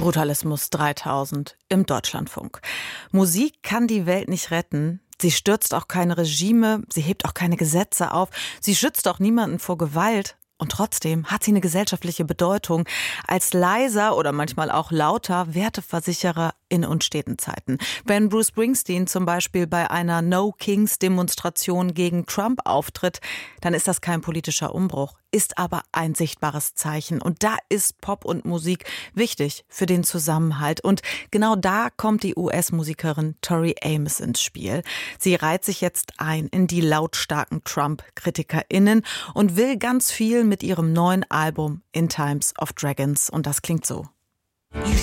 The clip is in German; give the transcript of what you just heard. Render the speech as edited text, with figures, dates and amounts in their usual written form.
Brutalismus 3000 im Deutschlandfunk. Musik kann die Welt nicht retten. Sie stürzt auch keine Regime, sie hebt auch keine Gesetze auf, sie schützt auch niemanden vor Gewalt. Und trotzdem hat sie eine gesellschaftliche Bedeutung als leiser oder manchmal auch lauter Werteversicherer in unsteten Zeiten. Wenn Bruce Springsteen zum Beispiel bei einer No-Kings-Demonstration gegen Trump auftritt, dann ist das kein politischer Umbruch, ist aber ein sichtbares Zeichen. Und da ist Pop und Musik wichtig für den Zusammenhalt. Und genau da kommt die US-Musikerin Tori Amos ins Spiel. Sie reiht sich jetzt ein in die lautstarken Trump-KritikerInnen und will ganz viel mit ihrem neuen Album In Times of Dragons. Und das klingt so. You